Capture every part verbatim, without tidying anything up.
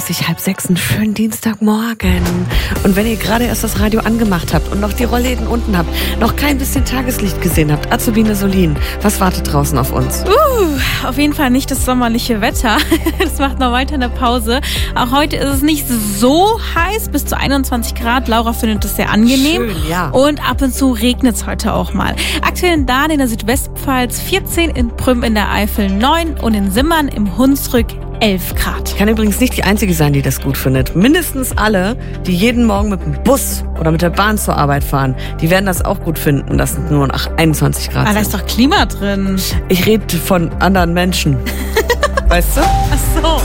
dreißig, halb sechs, einen schönen Dienstagmorgen. Und wenn ihr gerade erst das Radio angemacht habt und noch die Rollläden unten habt, noch kein bisschen Tageslicht gesehen habt, Azubine Solin, was wartet draußen auf uns? Uh, auf jeden Fall nicht das sommerliche Wetter. Das macht noch weiter eine Pause. Auch heute ist es nicht so heiß, bis zu einundzwanzig Grad. Laura findet es sehr angenehm. Schön, ja. Und ab und zu regnet es heute auch mal. Aktuell in Dahn in der Südwestpfalz vierzehn, in Prüm in der Eifel neun und in Simmern im Hunsrück elf Grad. Ich kann übrigens nicht die Einzige sein, die das gut findet. Mindestens alle, die jeden Morgen mit dem Bus oder mit der Bahn zur Arbeit fahren, die werden das auch gut finden, dass es nur nach einundzwanzig Grad Aber da sind. ist doch Klima drin. Ich rede von anderen Menschen. Weißt du? Ach so.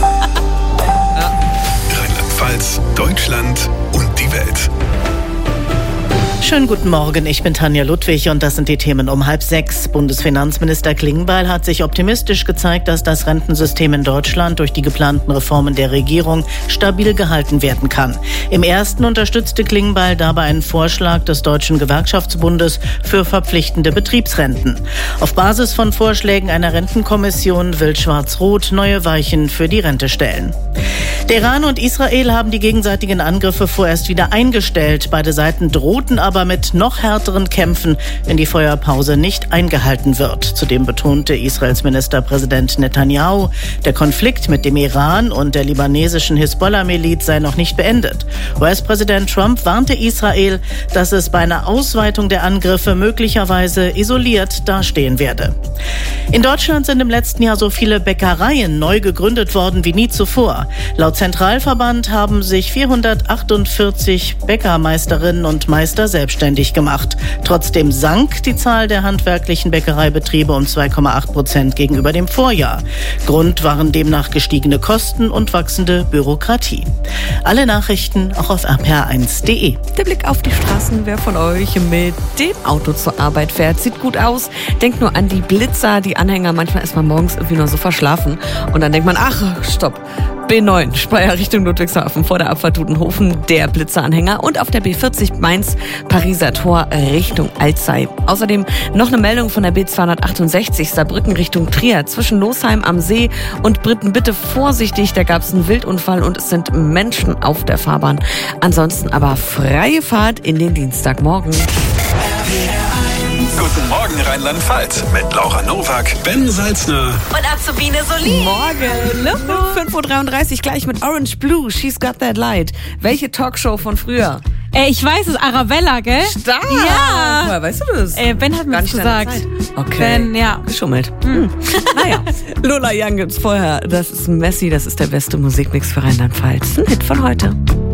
Rheinland-Pfalz, Deutschland und die Welt. Schönen guten Morgen, ich bin Tanja Ludwig und das sind die Themen um halb sechs. Bundesfinanzminister Klingbeil hat sich optimistisch gezeigt, dass das Rentensystem in Deutschland durch die geplanten Reformen der Regierung stabil gehalten werden kann. Im ersten unterstützte Klingbeil dabei einen Vorschlag des Deutschen Gewerkschaftsbundes für verpflichtende Betriebsrenten. Auf Basis von Vorschlägen einer Rentenkommission will Schwarz-Rot neue Weichen für die Rente stellen. Der Iran und Israel haben die gegenseitigen Angriffe vorerst wieder eingestellt. Beide Seiten drohten aber mit noch härteren Kämpfen, wenn die Feuerpause nicht eingehalten wird. Zudem betonte Israels Ministerpräsident Netanyahu, der Konflikt mit dem Iran und der libanesischen Hisbollah-Miliz sei noch nicht beendet. U S-Präsident Trump warnte Israel, dass es bei einer Ausweitung der Angriffe möglicherweise isoliert dastehen werde. In Deutschland sind im letzten Jahr so viele Bäckereien neu gegründet worden wie nie zuvor. Laut Zentralverband haben sich vierhundertachtundvierzig Bäckermeisterinnen und Meister selbstständig gemacht. Trotzdem sank die Zahl der handwerklichen Bäckereibetriebe um zwei Komma acht Prozent gegenüber dem Vorjahr. Grund waren demnach gestiegene Kosten und wachsende Bürokratie. Alle Nachrichten auch auf r p r eins punkt d e. Der Blick auf die Straßen, wer von euch mit dem Auto zur Arbeit fährt, sieht gut aus. Denkt nur an die Blitzer, die Anhänger. Manchmal ist man morgens irgendwie nur so verschlafen. Und dann denkt man, ach, stopp. B neun, Speyer Richtung Ludwigshafen, vor der Abfahrt Dudenhofen, der Blitzeranhänger. Und auf der B vierzig Mainz, Pariser Tor Richtung Alzey. Außerdem noch eine Meldung von der B zweihundertachtundsechzig, Saarbrücken Richtung Trier. Zwischen Losheim am See und Britten bitte vorsichtig, da gab es einen Wildunfall und es sind Menschen auf der Fahrbahn. Ansonsten aber freie Fahrt in den Dienstagmorgen. Guten Morgen Rheinland-Pfalz mit Laura Nowak, Ben Salzner Und Azubine Solin. Morgen, fünf Uhr dreiunddreißig, gleich mit Orange Blue, She's Got That Light. Welche Talkshow von früher? Äh, ich weiß es, Arabella, gell? Stark! Ja. Woher weißt du das? Äh, Ben hat mir Gar das nicht deine gesagt. Zeit. Okay. Ben, ja. Geschummelt. Hm. Naja. Lola Young gibt's vorher. Das ist Messi, das ist der beste Musikmix für Rheinland-Pfalz. Ein Hit von heute.